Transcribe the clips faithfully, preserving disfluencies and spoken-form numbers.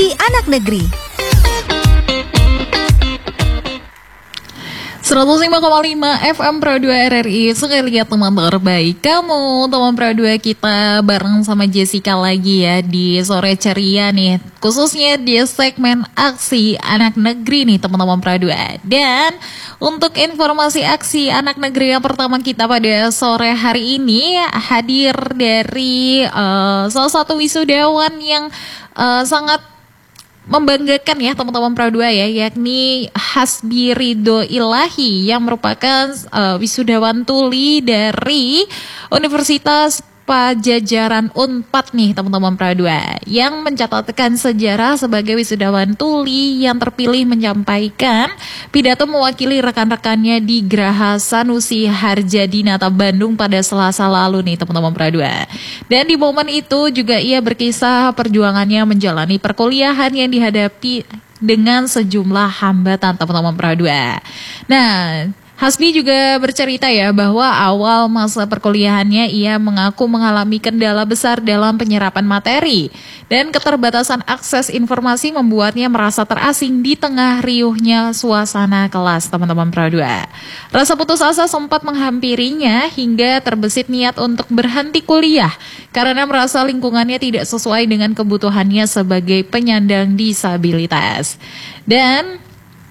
Aksi Anak Negeri. seratus lima koma lima F M Pro dua R R I. Sekali lihat teman terbaik kamu, teman Pro dua kita bareng sama Jessica lagi ya di sore ceria nih, khususnya di segmen Aksi Anak Negeri nih teman-teman Pro dua. Dan untuk informasi Aksi Anak Negeri yang pertama kita pada sore hari ini hadir dari uh, salah satu wisudawan yang uh, sangat membanggakan ya teman-teman Pro dua ya, yakni Hasbi Ridho Ilahi yang merupakan uh, wisudawan tuli dari Universitas Pajajaran Unpad nih teman-teman Pro dua, yang mencatatkan sejarah sebagai wisudawan tuli yang terpilih menyampaikan pidato mewakili rekan-rekannya di Geraha Sanusi Harjadinata Bandung pada Selasa lalu nih teman-teman Pro dua. Dan di momen itu juga ia berkisah perjuangannya menjalani perkuliahan yang dihadapi dengan sejumlah hambatan teman-teman Pro dua. Nah, Hasbi juga bercerita ya bahwa awal masa perkuliahannya ia mengaku mengalami kendala besar dalam penyerapan materi dan keterbatasan akses informasi membuatnya merasa terasing di tengah riuhnya suasana kelas teman-teman Pro dua. Rasa putus asa sempat menghampirinya hingga terbesit niat untuk berhenti kuliah karena merasa lingkungannya tidak sesuai dengan kebutuhannya sebagai penyandang disabilitas. Dan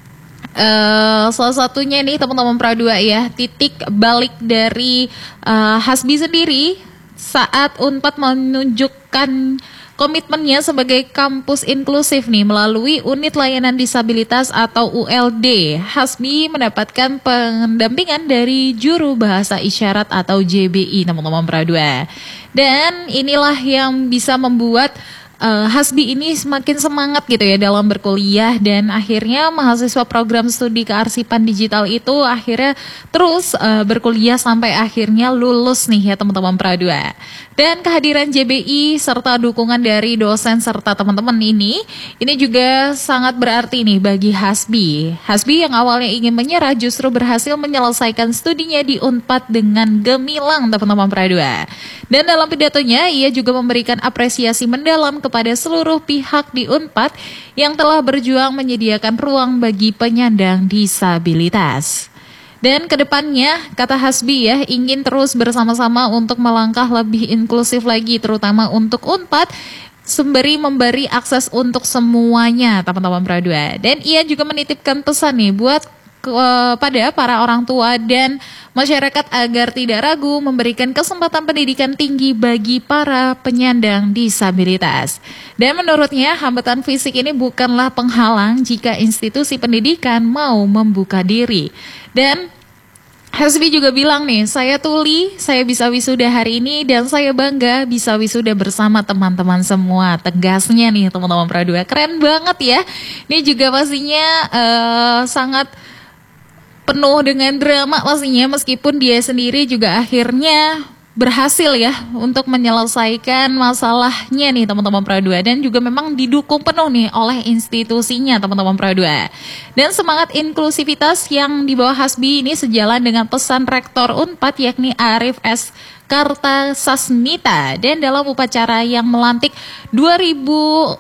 Uh, salah satunya nih teman-teman Pro dua ya, titik balik dari uh, Hasbi sendiri saat Unpad menunjukkan komitmennya sebagai kampus inklusif nih melalui unit layanan disabilitas atau U L D. Hasbi mendapatkan pendampingan dari juru bahasa isyarat atau J B I teman-teman Pro dua. Dan inilah yang bisa membuat Uh, Hasbi ini semakin semangat gitu ya dalam berkuliah, dan akhirnya mahasiswa program studi kearsipan digital itu akhirnya terus uh, berkuliah sampai akhirnya lulus nih ya teman-teman Pro dua. Dan kehadiran J B I serta dukungan dari dosen serta teman-teman ini ini juga sangat berarti nih bagi Hasbi. Hasbi yang awalnya ingin menyerah justru berhasil menyelesaikan studinya di Unpad dengan gemilang teman-teman Pro dua. Dan dalam pidatonya ia juga memberikan apresiasi mendalam kepada seluruh pihak di Unpad yang telah berjuang menyediakan ruang bagi penyandang disabilitas. Dan kedepannya, kata Hasbi ya, ingin terus bersama-sama untuk melangkah lebih inklusif lagi, terutama untuk Unpad, sembari memberi akses untuk semuanya teman-teman Pro dua. Dan ia juga menitipkan pesan nih buat kepada para orang tua dan masyarakat agar tidak ragu memberikan kesempatan pendidikan tinggi bagi para penyandang disabilitas. Dan menurutnya hambatan fisik ini bukanlah penghalang jika institusi pendidikan mau membuka diri. Dan Hasbi juga bilang nih, saya tuli, saya bisa wisuda hari ini dan saya bangga bisa wisuda bersama teman-teman semua. Tegasnya nih teman-teman Pro dua, keren banget ya. Ini juga pastinya uh, sangat penuh dengan drama pastinya, meskipun dia sendiri juga akhirnya berhasil ya untuk menyelesaikan masalahnya nih teman-teman Pro dua, dan juga memang didukung penuh nih oleh institusinya teman-teman Pro dua. Dan semangat inklusivitas yang dibawa Hasbi ini sejalan dengan pesan Rektor Unpad yakni Arif S. Kartasasmita. Dan dalam upacara yang melantik dua ribu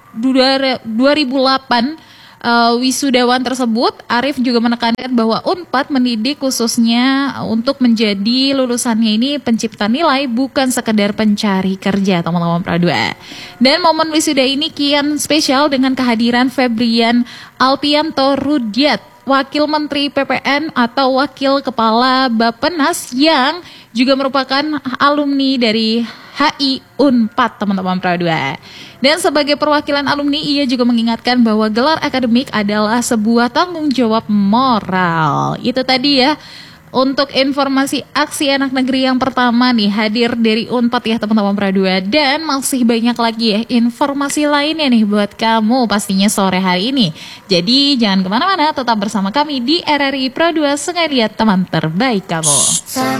delapan Uh, wisudawan tersebut, Arif juga menekankan bahwa Unpad mendidik khususnya untuk menjadi lulusannya ini pencipta nilai, bukan sekedar pencari kerja teman-teman Pro dua. Dan momen wisuda ini kian spesial dengan kehadiran Febrian Alpianto Rudiat, Wakil Menteri P P N atau Wakil Kepala Bappenas yang juga merupakan alumni dari H I Unpad teman-teman Pro dua. Dan sebagai perwakilan alumni, ia juga mengingatkan bahwa gelar akademik adalah sebuah tanggung jawab moral. Itu tadi ya untuk informasi Aksi Anak Negeri yang pertama nih hadir dari Unpad ya teman-teman Pro dua. Dan masih banyak lagi ya informasi lainnya nih buat kamu pastinya sore hari ini. Jadi jangan kemana-mana, tetap bersama kami di R R I Pro dua, sengaja teman terbaik kamu.